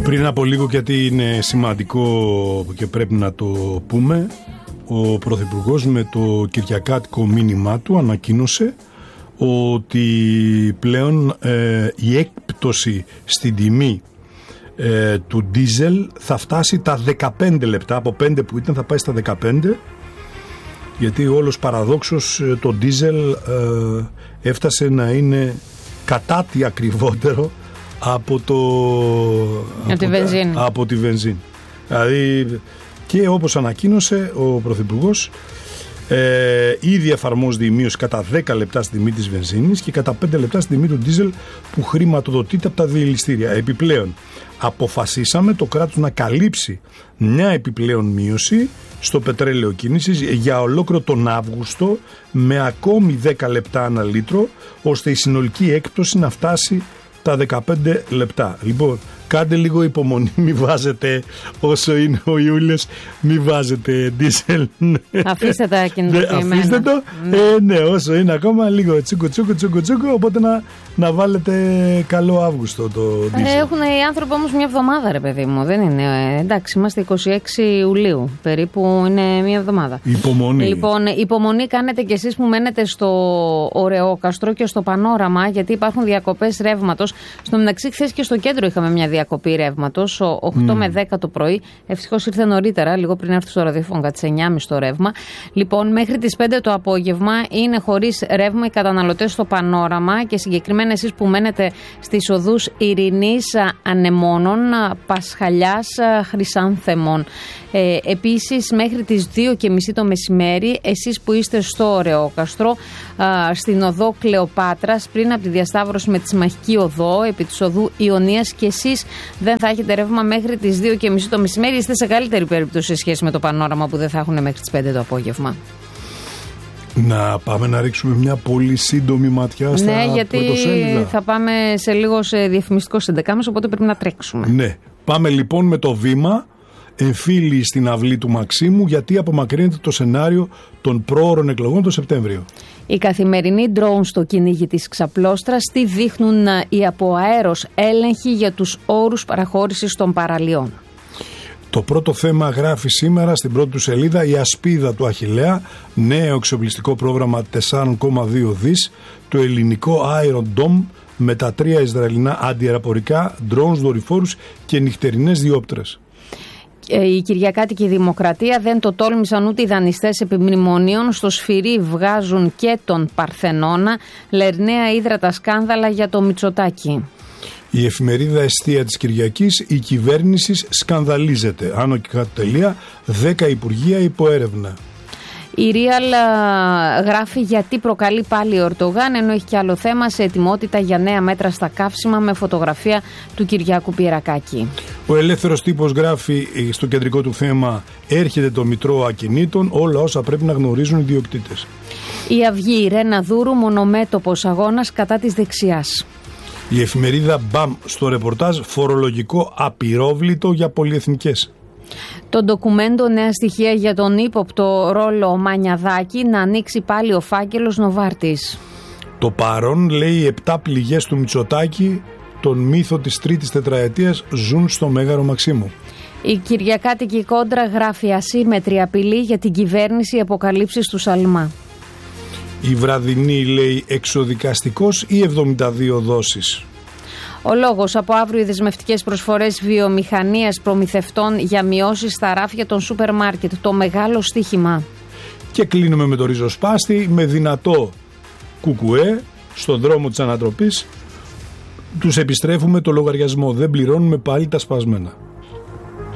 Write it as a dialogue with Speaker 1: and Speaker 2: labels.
Speaker 1: Πριν από λίγο, γιατί είναι σημαντικό και πρέπει να το πούμε, ο Πρωθυπουργός με το κυριακάτικο μήνυμά του ανακοίνωσε ότι πλέον η έκπτωση στην τιμή του ντίζελ θα φτάσει τα 15 λεπτά, από 5 που ήταν θα πάει στα 15, γιατί όλος παραδόξως το ντίζελ έφτασε να είναι κατά τι ακριβότερο από τη βενζίνη. Δηλαδή, και όπως ανακοίνωσε ο Πρωθυπουργός, ήδη εφαρμόζεται η μείωση κατά 10 λεπτά στην τιμή της βενζίνης και κατά 5 λεπτά στην τιμή του ντίζελ που χρηματοδοτείται από τα διελιστήρια. Επιπλέον, αποφασίσαμε το κράτος να καλύψει μια επιπλέον μείωση στο πετρέλαιο κίνησης για ολόκληρο τον Αύγουστο με ακόμη 10 λεπτά ανά λίτρο, ώστε η συνολική έκπτωση να φτάσει τα 15 λεπτά. Λοιπόν, κάντε λίγο υπομονή, μη βάζετε όσο είναι ο Ιούλιος, μη βάζετε ντίζελ.
Speaker 2: Αφήστε τα κινητοποιημένα.
Speaker 1: Αφήστε το, ναι, όσο είναι ακόμα λίγο τσούκου, οπότε να βάλετε καλό Αύγουστο το ντίζελ.
Speaker 2: Έχουν οι άνθρωποι όμως μια εβδομάδα, ρε παιδί μου, δεν είναι, εντάξει, είμαστε 26 Ιουλίου, περίπου είναι μια εβδομάδα.
Speaker 1: Υπομονή.
Speaker 2: Λοιπόν, υπομονή κάνετε κι εσείς που μένετε στο Ωρεόκαστρο και στο Πανόραμα, γιατί υπάρχουν διακοπές ρεύματος. Στο μεταξύ, χθες και στο κέντρο είχαμε μια διακοπή ρεύματος, 8 με 10 το πρωί. Ευτυχώς ήρθε νωρίτερα, λίγο πριν έρθει στο ραδιόφωνο, κατά τις 9.30 το ρεύμα. Λοιπόν, μέχρι τις 5 το απόγευμα είναι χωρίς ρεύμα οι καταναλωτές στο Πανόραμα και συγκεκριμένα εσείς που μένετε στις οδούς Ειρηνής, Ανεμόνων, Πασχαλιάς, Χρυσάνθεμων. Επίσης, μέχρι τις 2.30 το μεσημέρι, εσείς που είστε στο Ωρεόκαστρο, στην οδό Κλεοπάτρας, πριν από τη διασταύρωση με τη Συμμαχική Οδό, επί της οδού Ιωνίας, και εσείς δεν θα έχετε ρεύμα μέχρι τις 2.30 το μεσημέρι. Είστε σε καλύτερη περίπτωση σε σχέση με το Πανόραμα που δεν θα έχουν μέχρι τις 5 το απόγευμα.
Speaker 1: Να πάμε να ρίξουμε μια πολύ σύντομη ματιά στα πρωτοσέλιδα. Ναι, γιατί
Speaker 2: θα πάμε σε λίγο σε διαφημιστικό συντεκάμεσο, οπότε πρέπει να τρέξουμε.
Speaker 1: Ναι, πάμε λοιπόν με το βήμα. Εμφύλοι στην αυλή του Μαξίμου, γιατί απομακρύνεται το σενάριο των πρόωρων εκλογών το Σεπτέμβριο.
Speaker 2: Οι καθημερινοί drone στο κυνήγι της Ξαπλώστρας, τι δείχνουν οι από αέρος έλεγχοι για τους όρους παραχώρησης των παραλιών.
Speaker 1: Το πρώτο θέμα γράφει σήμερα στην πρώτη του σελίδα η ασπίδα του Αχιλλέα, νέο εξοπλιστικό πρόγραμμα 4,2 δις, το ελληνικό Iron Dome με τα 3 Ισραηλινά αντιαεροπορικά, drones, δορυφόρους και νυχτερινές διόπτρες.
Speaker 2: Η Κυριακάτικη Δημοκρατία, δεν το τόλμησαν ούτε οι δανειστές επιμνημονίων, στο σφυρί βγάζουν και τον Παρθενώνα, Λερναία ύδρατα σκάνδαλα για το Μητσοτάκη.
Speaker 1: Η εφημερίδα Εστία της Κυριακής, η κυβέρνηση σκανδαλίζεται. Άνω και κάτω τελεία, 10 υπουργεία υπό έρευνα.
Speaker 2: Η Real γράφει γιατί προκαλεί πάλι ο Ερντογάν, ενώ έχει και άλλο θέμα, σε ετοιμότητα για νέα μέτρα στα καύσιμα, με φωτογραφία του Κυριάκου Πιερακάκη.
Speaker 1: Ο Ελεύθερος Τύπος γράφει στο κεντρικό του θέμα, έρχεται το Μητρό Ακινήτων, όλα όσα πρέπει να γνωρίζουν οι ιδιοκτήτες.
Speaker 2: Η Αυγή, Ρένα Δούρου, μονομέτωπος αγώνας κατά της δεξιάς.
Speaker 1: Η εφημερίδα Μπαμ στο ρεπορτάζ, φορολογικό απειρόβλητο για πολυεθνικές.
Speaker 2: Το ντοκουμέντο, νέα στοιχεία για τον ύποπτο Ρόλο Μανιαδάκη, να ανοίξει πάλι ο φάκελος Νοβάρτης.
Speaker 1: Το παρόν, λέει, 7 πληγές του Μητσοτάκη, τον μύθο της τρίτης τετραετίας, ζουν στο Μέγαρο Μαξίμου.
Speaker 2: Η Κυριακάτικη Κόντρα γράφει ασύμμετρη απειλή για την κυβέρνηση, αποκαλύψεις του Σαλμά.
Speaker 1: Η Βραδινή, λέει, εξοδικαστικός ή 72 δόσεις.
Speaker 2: Ο λόγος, από αύριο οι δεσμευτικές προσφορές βιομηχανίας προμηθευτών για μειώσεις στα ράφια των σούπερ μάρκετ. Το μεγάλο στοίχημα.
Speaker 1: Και κλείνουμε με το ριζοσπάστη, με δυνατό κουκουέ στον δρόμο της ανατροπής. Τους επιστρέφουμε το λογαριασμό, δεν πληρώνουμε πάλι τα σπασμένα.